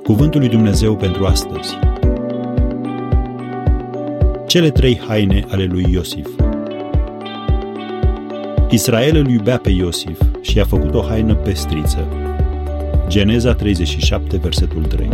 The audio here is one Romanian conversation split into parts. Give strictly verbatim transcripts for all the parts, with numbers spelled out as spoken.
Cuvântul lui Dumnezeu pentru astăzi. Cele trei haine ale lui Iosif. Israel îl iubea pe Iosif și i-a făcut o haină pestriță. Geneza treizeci și șapte, versetul trei.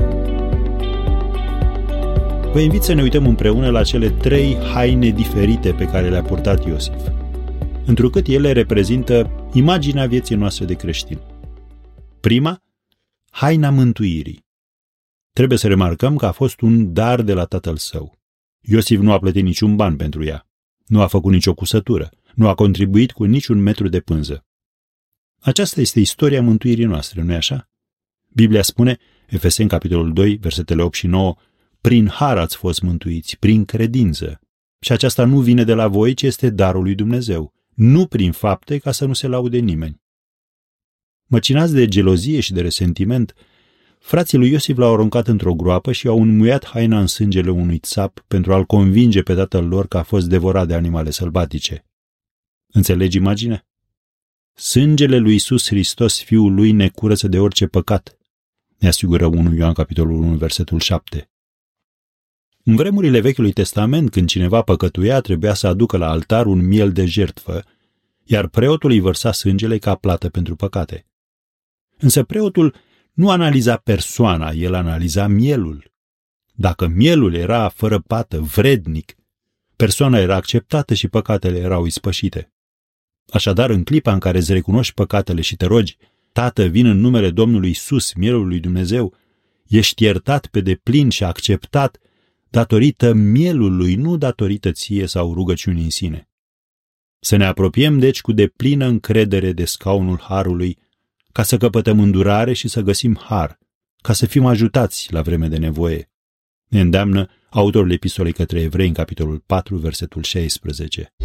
Vă invit să ne uităm împreună la cele trei haine diferite pe care le-a purtat Iosif, întrucât ele reprezintă imaginea vieții noastre de creștin. Prima, haina mântuirii. Trebuie să remarcăm că a fost un dar de la tatăl său. Iosif nu a plătit niciun ban pentru ea, nu a făcut nicio cusătură, nu a contribuit cu niciun metru de pânză. Aceasta este istoria mântuirii noastre, nu-i așa? Biblia spune, Efeseni, capitolul doi, versetele opt și nouă, prin har ați fost mântuiți, prin credință. Și aceasta nu vine de la voi, ci este darul lui Dumnezeu, nu prin fapte, ca să nu se laude nimeni. Măcinați de gelozie și de resentiment, frații lui Iosif l-au aruncat într-o groapă și au înmuiat haina în sângele unui țap pentru a-l convinge pe tatăl lor că a fost devorat de animale sălbatice. Înțelegi imaginea? Sângele lui Iisus Hristos, Fiul lui, ne curăță de orice păcat, ne asigură unu Ioan, capitolul unu, versetul șapte. În vremurile Vechiului Testament, când cineva păcătuia, trebuia să aducă la altar un miel de jertfă, iar preotul îi vărsa sângele ca plată pentru păcate. Însă preotul nu analiza persoana, el analiza mielul. Dacă mielul era fără pată, vrednic, persoana era acceptată și păcatele erau ispășite. Așadar, în clipa în care îți recunoști păcatele și te rogi, Tată, vin în numele Domnului Iisus, mielul lui Dumnezeu, ești iertat pe deplin și acceptat datorită mielului, nu datorită ție sau rugăciunii în sine. Să ne apropiem, deci, cu deplină încredere de scaunul harului, ca să căpătăm îndurare și să găsim har, ca să fim ajutați la vreme de nevoie. Ne îndeamnă autorul epistolei către Evrei în capitolul patru, versetul șaisprezece.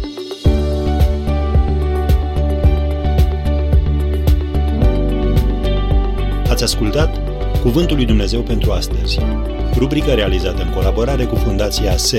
Ați ascultat Cuvântul lui Dumnezeu pentru astăzi, rubrică realizată în colaborare cu Fundația S E